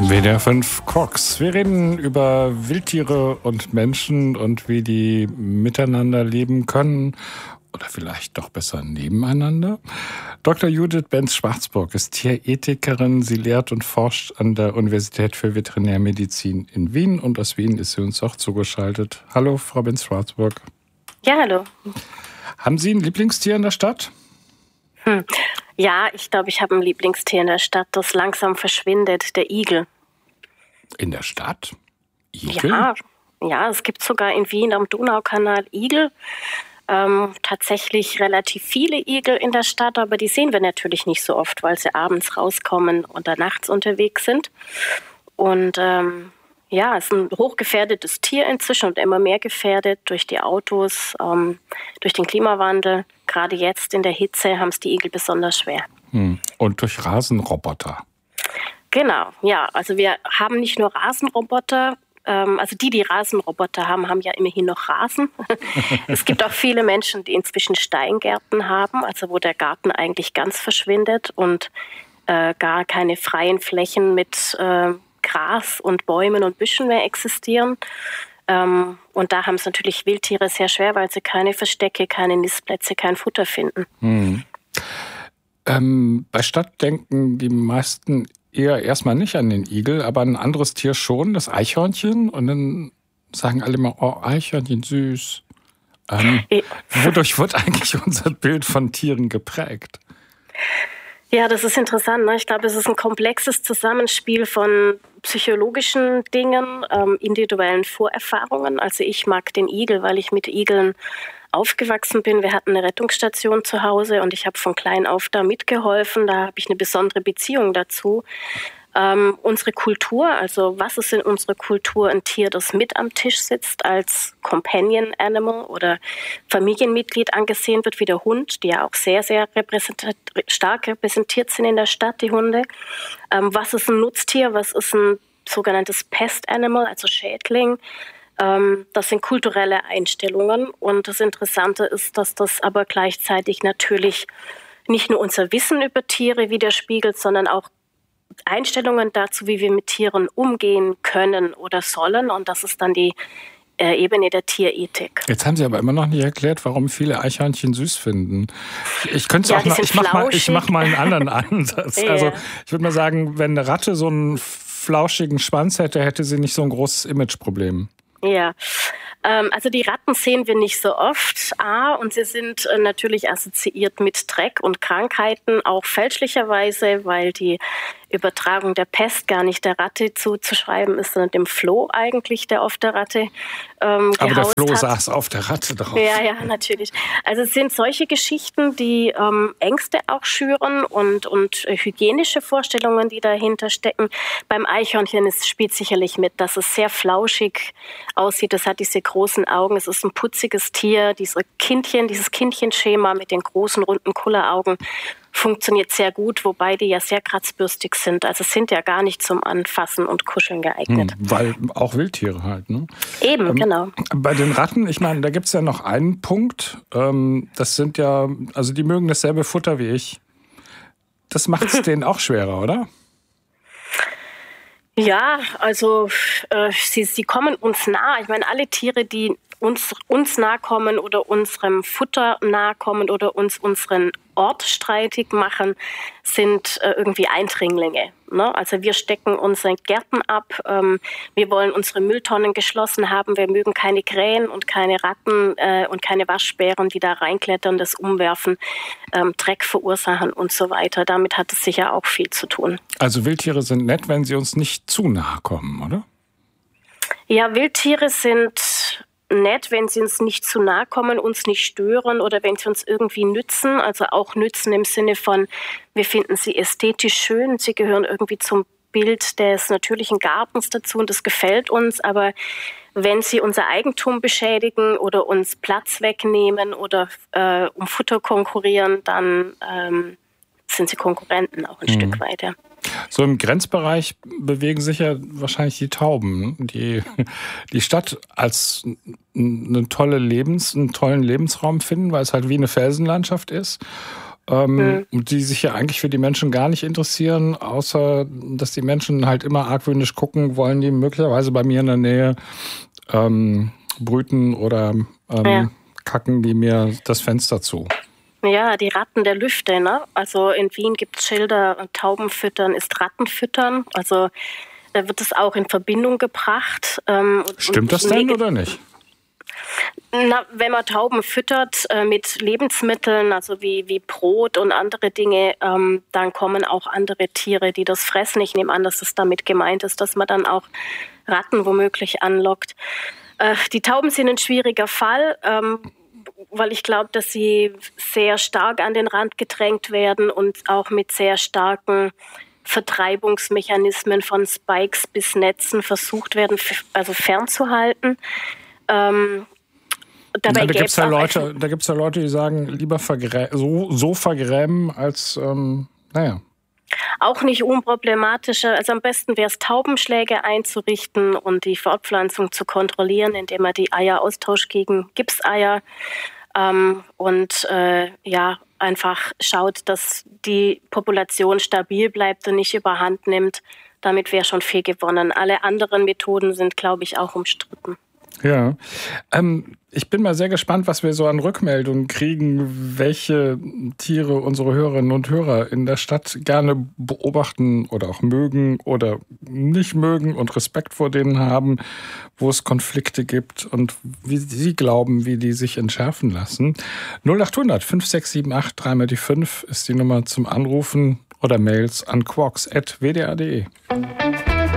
WDR 5 Koks. Wir reden über Wildtiere und Menschen und wie die miteinander leben können oder vielleicht doch besser nebeneinander. Dr. Judith Benz-Schwarzburg ist Tierethikerin. Sie lehrt und forscht an der Universität für Veterinärmedizin in Wien und aus Wien ist sie uns auch zugeschaltet. Hallo, Frau Benz-Schwarzburg. Ja, hallo. Haben Sie ein Lieblingstier in der Stadt? Ja, ich glaube, ich habe ein Lieblingstier in der Stadt, das langsam verschwindet, der Igel. In der Stadt? Igel? Ja, es gibt sogar in Wien am Donaukanal Igel. Tatsächlich relativ viele Igel in der Stadt, aber die sehen wir natürlich nicht so oft, weil sie abends rauskommen oder nachts unterwegs sind. Und es ist ein hochgefährdetes Tier inzwischen und immer mehr gefährdet durch die Autos, durch den Klimawandel. Gerade jetzt in der Hitze haben es die Igel besonders schwer. Und durch Rasenroboter. Genau, ja. Also wir haben nicht nur Rasenroboter. Also die Rasenroboter haben, haben ja immerhin noch Rasen. Es gibt auch viele Menschen, die inzwischen Steingärten haben, also wo der Garten eigentlich ganz verschwindet und gar keine freien Flächen mit Gras und Bäumen und Büschen mehr existieren. Und da haben es natürlich Wildtiere sehr schwer, weil sie keine Verstecke, keine Nistplätze, kein Futter finden. Bei Stadt denken die meisten eher erstmal nicht an den Igel, aber ein anderes Tier schon, das Eichhörnchen. Und dann sagen alle immer, oh, Eichhörnchen, süß. Wodurch wird eigentlich unser Bild von Tieren geprägt? Ja, das ist interessant, ne? Ich glaube, es ist ein komplexes Zusammenspiel von psychologischen Dingen, individuellen Vorerfahrungen. Also ich mag den Igel, weil ich mit Igeln aufgewachsen bin. Wir hatten eine Rettungsstation zu Hause und ich habe von klein auf da mitgeholfen. Da habe ich eine besondere Beziehung dazu. Unsere Kultur, also was ist in unserer Kultur ein Tier, das mit am Tisch sitzt, als Companion Animal oder Familienmitglied angesehen wird, wie der Hund, die ja auch sehr, sehr stark repräsentiert sind in der Stadt, die Hunde. Was ist ein Nutztier, was ist ein sogenanntes Pest Animal, also Schädling? Das sind kulturelle Einstellungen und das Interessante ist, dass das aber gleichzeitig natürlich nicht nur unser Wissen über Tiere widerspiegelt, sondern auch Einstellungen dazu, wie wir mit Tieren umgehen können oder sollen. Und das ist dann die Ebene der Tierethik. Jetzt haben Sie aber immer noch nicht erklärt, warum viele Eichhörnchen süß finden. Ich könnte Ja, auch noch, ich mach mal einen anderen Ansatz. Ja. Also ich würde mal sagen, wenn eine Ratte so einen flauschigen Schwanz hätte, hätte sie nicht so ein großes Imageproblem. Ja, also die Ratten sehen wir nicht so oft, und sie sind natürlich assoziiert mit Dreck und Krankheiten, auch fälschlicherweise, weil die Übertragung der Pest gar nicht der Ratte zuzuschreiben ist, sondern dem Floh eigentlich, der auf der Ratte gehaust hat. Aber der Floh saß auf der Ratte drauf. Ja, natürlich. Also es sind solche Geschichten, die Ängste auch schüren und hygienische Vorstellungen, die dahinter stecken. Beim Eichhörnchen spielt sicherlich mit, dass es sehr flauschig aussieht. Es hat diese großen Augen, es ist ein putziges Tier. Dieses Kindchenschema mit den großen, runden Kulleraugen funktioniert sehr gut, wobei die ja sehr kratzbürstig sind. Also sind ja gar nicht zum Anfassen und Kuscheln geeignet. Weil auch Wildtiere halt, ne? Eben, genau. Bei den Ratten, ich meine, da gibt es ja noch einen Punkt. Das sind ja, also die mögen dasselbe Futter wie ich. Das macht es denen auch schwerer, oder? Ja, also sie kommen uns nah. Ich meine, alle Tiere, die uns nahe kommen oder unserem Futter nahe kommen oder unseren Ort streitig machen, sind irgendwie Eindringlinge. Ne? Also wir stecken unsere Gärten ab, wir wollen unsere Mülltonnen geschlossen haben, wir mögen keine Krähen und keine Ratten und keine Waschbären, die da reinklettern, das umwerfen, Dreck verursachen und so weiter. Damit hat es sicher auch viel zu tun. Also Wildtiere sind nett, wenn sie uns nicht zu nahe kommen, oder? Ja, Wildtiere sind nett, wenn sie uns nicht zu nahe kommen, uns nicht stören oder wenn sie uns irgendwie nützen. Also auch nützen im Sinne von, wir finden sie ästhetisch schön, sie gehören irgendwie zum Bild des natürlichen Gartens dazu und das gefällt uns. Aber wenn sie unser Eigentum beschädigen oder uns Platz wegnehmen oder um Futter konkurrieren, dann sind sie Konkurrenten auch ein Stück weiter. So im Grenzbereich bewegen sich ja wahrscheinlich die Tauben, die Stadt als einen tollen Lebensraum finden, weil es halt wie eine Felsenlandschaft ist. die sich ja eigentlich für die Menschen gar nicht interessieren, außer dass die Menschen halt immer argwöhnisch gucken, wollen die möglicherweise bei mir in der Nähe brüten oder kacken die mir das Fenster zu. Ja, die Ratten der Lüfte, ne? Also in Wien gibt es Schilder, Tauben füttern ist Ratten füttern. Also da wird es auch in Verbindung gebracht. Stimmt das denn oder nicht? Na, wenn man Tauben füttert mit Lebensmitteln, also wie Brot und andere Dinge, dann kommen auch andere Tiere, die das fressen. Ich nehme an, dass es damit gemeint ist, dass man dann auch Ratten womöglich anlockt. Die Tauben sind ein schwieriger Fall, weil ich glaube, dass sie sehr stark an den Rand gedrängt werden und auch mit sehr starken Vertreibungsmechanismen von Spikes bis Netzen versucht werden, also fernzuhalten. Da gibt es ja Leute, die sagen, lieber so vergrämen als, Auch nicht unproblematischer. Also am besten wäre es, Taubenschläge einzurichten und die Fortpflanzung zu kontrollieren, indem man die Eier austauscht gegen Gipseier einfach schaut, dass die Population stabil bleibt und nicht überhand nimmt. Damit wäre schon viel gewonnen. Alle anderen Methoden sind, glaube ich, auch umstritten. Ja, ich bin mal sehr gespannt, was wir so an Rückmeldungen kriegen, welche Tiere unsere Hörerinnen und Hörer in der Stadt gerne beobachten oder auch mögen oder nicht mögen und Respekt vor denen haben, wo es Konflikte gibt und wie sie glauben, wie die sich entschärfen lassen. 0800 5678 3x5 ist die Nummer zum Anrufen oder Mails an quarks@wdr.de.